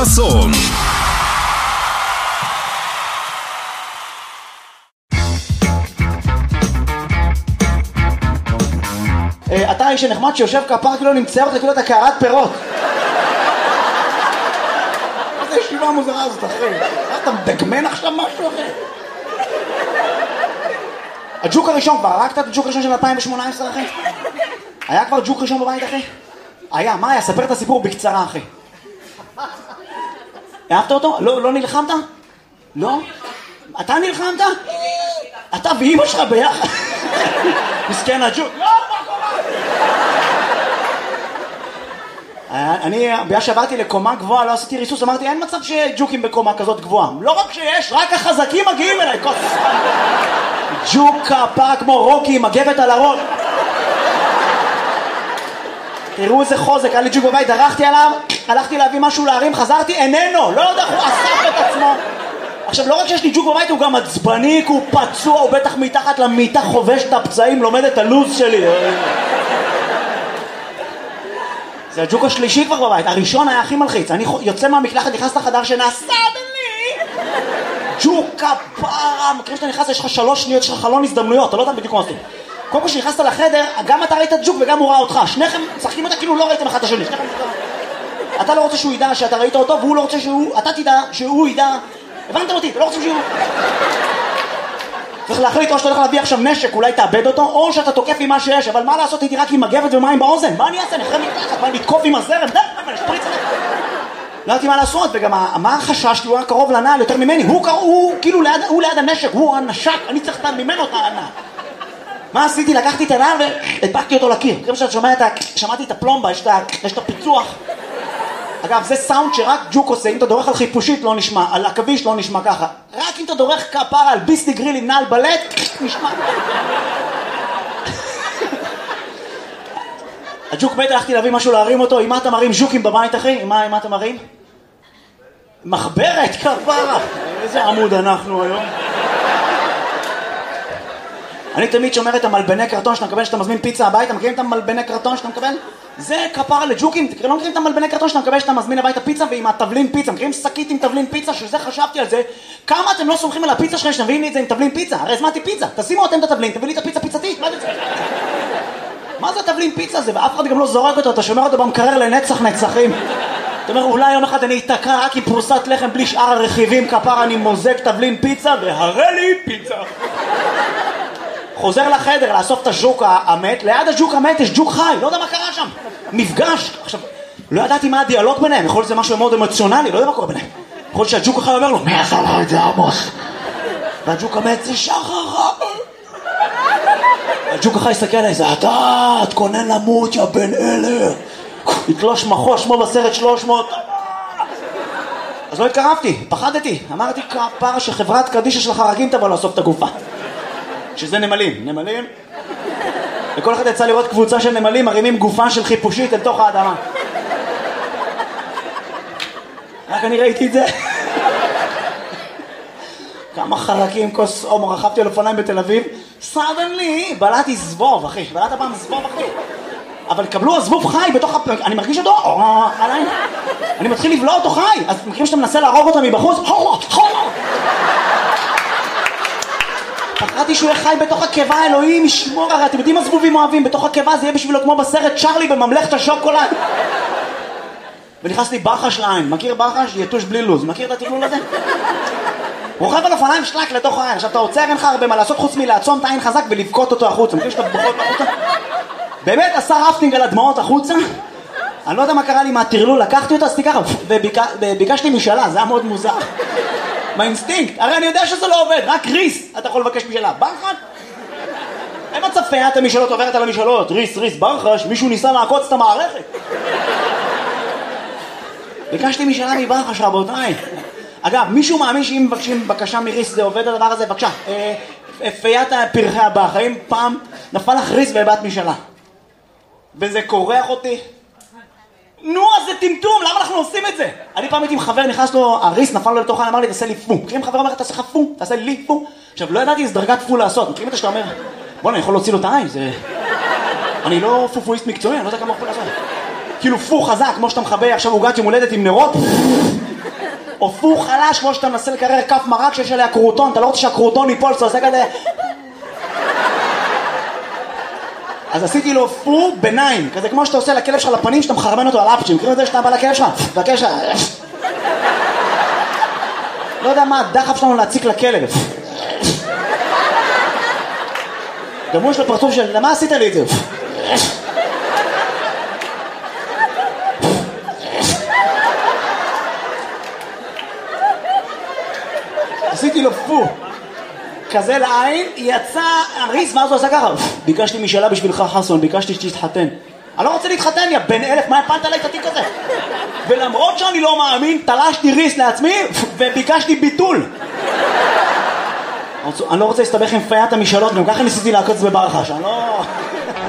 אסון. אתה האיש הנחמד שיושב כפר כאילו נמצא אותך כאילו אתה קערת פירות. איזה ישיבה מוזרה הזאת אחי. אתה מדגמן עכשיו משהו אחי? הג'וק הראשון כבר, הרגת את הג'וק הראשון של 2018 אחי? היה כבר ג'וק ראשון בבית אחי? היה, מה היה? ספר את הסיפור בקצרה אחי. אהבת אותו? לא נלחמת? לא? אתה נלחמת? אתה ואמא שלך ביחד? מסכן הג'וק. לא, מה קורה? אני בגלל שעברתי לקומה גבוהה לא עשיתי ריסוס, אמרתי אין מצב שג'וקים בקומה כזאת גבוהה. לא רק שיש, רק החזקים מגיעים אליי. ג'וק כפרה כמו רוקי עם מגבת על הראש. תראו איזה חוזק, היה לי ג'וק בבית, דרכתי עליו, הלכתי להביא משהו להרים, חזרתי, איננו, לא יודע, הוא אסף את עצמו. עכשיו, לא רק שיש לי ג'וק בבית, הוא גם עצבני, הוא פצוע, הוא בטח מתחת למיטה חובש את הפצעים, לומד את הלוז שלי. זה הג'וק השלישי כבר בבית, הראשון היה הכי מלחיץ, אני יוצא מהמקלחת, נכנס לחדר שנעשה בלי ג'וק כפרה, מכירים שאתה נכנס, יש לך 3 שניות, יש לך חלון הזדמנויות, אתה לא יודע בדיוק מה עושים. קודם כל שנכנסת לחדר, גם אתה ראית את ג'וק וגם הוא ראה אותך. שניכם צחקים אותה כאילו לא ראיתם אחד את השני. אתה לא רוצה שהוא ידע שאתה ראית אותו, והוא לא רוצה אתה תדע שהוא ידע. הבנתם אותי? אתה לא רוצה שהוא... צריך להחליט או שאתה הולך להביא עכשיו נשק, אולי תאבד אותו, או שאתה תוקף עם מה שיש, אבל מה לעשות איתי רק עם מגבת ומים באוזן? מה אני אעשה? אני אחרי מתחת, מה לתקוף עם הזרם? לא יודעתי מה לעשות, וגם מה החשש? הוא היה קרוב לנעל יותר ממני. הוא כאילו ליד הנשק, הוא הנשק, אני צריך ממנו את הנעל. מה עשיתי? לקחתי את הנעל והדבקתי אותו לקיר. כמו שאתה שמעתי את הפלומבה, יש את הפיצוח. אגב, זה סאונד שרק ג'וק עושה, אם אתה דורך על חיפושית לא נשמע, על עכביש לא נשמע ככה. רק אם אתה דורך כפרה על ביסטי גריל עם נעל בלט, נשמע. הג'וק מת, הלכתי להביא משהו להרים אותו. עם מה אתה מרים ז'וקים בבית אחי? עם מה אתה מרים? מחברת כפרה. איזה עמוד אנחנו היום. אני תמיד שומר את המלבני קרטון שאתה מקבל, שאתה מזמין פיצה הביתה. מכירים את המלבני קרטון שאתה מקבל? זה כפרה לג'וקים. לא מכירים את המלבני קרטון שאתה מקבל שאתה מזמין הביתה פיצה ועם התבלין פיצה. מכירים שקית עם תבלין פיצה? שזה חשבתי על זה. כמה אתם לא סומכים על הפיצה שלכם שאתם מביאים לי את זה עם תבלין פיצה? הרי הזמנתי פיצה. תשימו אתם את התבלין, תביא לי את הפיצה פיצתית. מה זה תבלין פיצה הזה? ואף אחד גם לא זורק אותו, אתה שומר אותו במקרר לנצח נצחים. אתה אומר, אולי יום אחד אני אתקע רק עם פרוסת לחם בלי שאר הרכיבים. כפרה אני מוזג תבלין פיצה והראה לי פיצה. חוזר לחדר לאסוף את הג'וק המת, ליד הג'וק המת יש ג'וק חי, לא יודע מה קרה שם. מפגש, עכשיו, לא ידעתי מה הדיאלוג ביניהם, יכול להיות שזה משהו מאוד אמוציונלי, לא יודע מה קורה ביניהם. יכול להיות שהג'וק החי אומר לו, מי עשה לו את זה עמוס? והג'וק המת זה שחר. הג'וק החי יסתכל עליי, זה אתה, תכונן למות יא בן אלר. יתלוש מחוש, כמו בסרט 300. אז לא התקרבתי, פחדתי, אמרתי כפרה שחברת קדישה של חרגים תבוא לאסוף את הגופה. שזה נמלים. וכל אחד יצא לראות קבוצה של נמלים מרימים גופה של חיפושית אל תוך האדמה. רק אני ראיתי את זה. כמה חרקים, כוס הומו, רכבתי על אופניים בתל אביב. סדנלי, בלעתי זבוב אחי, בלעת פעם זבוב אחי. אבל קבלו הזבוב חי בתוך אני מרגיש אותו, עליי. אני מתחיל לבלוע אותו חי. אז מכירים שאתה מנסה להרוג אותו מבחוץ? פחדתי שהוא יהיה חי בתוך הקיבה, אלוהים ישמור, הרי אתם יודעים מה זבובים אוהבים, בתוך הקיבה זה יהיה בשבילו כמו בסרט צ'רלי בממלכת השוקולד. ונכנס לי ברחש לעין, מכיר ברחש? יתוש בלי לוז, מכיר את התכלול הזה? רוכב על אופניים שלק לתוך העין, עכשיו אתה עוצר, אין לך הרבה מה לעשות חוץ מלעצום את העין חזק ולבכות אותו החוצה, מכיר שאתה בוכות החוצה? באמת עשה רפטינג על הדמעות החוצה, אני לא יודע מה קרה לי מהטרלול, לקחתי אותו, עשיתי ככה, וביקשתי משאלה, זה היה מאוד מוזר. מהאינסטינקט, הרי אני יודע שזה לא עובד, רק ריס אתה יכול לבקש משאלה, ברחש? אין מצב פיית המשאלות עוברת על המשאלות, ריס, ברחש, מישהו ניסה לעקוץ את המערכת. ביקשתי משאלה מברחש רבותיי. אגב, מישהו מאמין שאם מבקשים בקשה מריס זה עובד הדבר הזה? בבקשה, פיית פרחי הבח, האם פעם נפל לך ריס והבאת משאלה? וזה קורח אותי? נו, אז זה טמטום, למה אנחנו עושים את זה? אני פעם הייתי עם חבר, נכנס לו, הריס נפל לו לתוך העין, אמר לי, תעשה לי פו. מכירים חבר אומר, תעשה לך פו, תעשה לי פו. עכשיו, לא ידעתי איזה דרגת פו לעשות. מכירים את זה שאתה אומר, בוא, אני יכול להוציא לו את העין, זה... אני לא פופואיסט מקצועי, אני לא יודע כמה פו לעשות. כאילו פו חזק, כמו שאתה מחבא עכשיו עוגת יום הולדת עם נרות, או פו חלש כמו שאתה מנסה לקרר כף מרק שיש עליה קרוטון, אתה לא רוצה שהקרוטון ייפול, אתה עושה כזה... אז עשיתי לו פו ביניים, כזה כמו שאתה עושה לכלב שלך לפנים, שאתה מחרמן אותו על אפצ'ים, מכירים את זה שאתה בא לכלב שלך, והכלב שלך... לא יודע מה הדחף שלנו להציק לכלב. גם הוא יש לו פרצוף של, למה עשית לי את זה? עשיתי לו פו כזה לעין, יצא הריס, ואז הוא עשה ככה, ביקשתי משאלה בשבילך חסון, ביקשתי שתתחתן. אני לא רוצה להתחתן, יא בן 1000, מה הפלת עליי את התיק הזה? ולמרות שאני לא מאמין, תלשתי ריס לעצמי וביקשתי ביטול. אני לא רוצה להסתבך עם פיית המשאלות, גם ככה ניסיתי לעקוץ בברחש, אני לא...